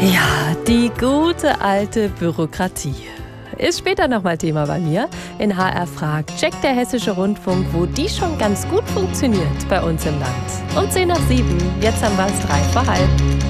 Ja, die gute alte Bürokratie. Ist später nochmal Thema bei mir. In HR fragt checkt der Hessische Rundfunk, wo die schon ganz gut funktioniert bei uns im Land. Um 6:10, jetzt haben wir es 6:03.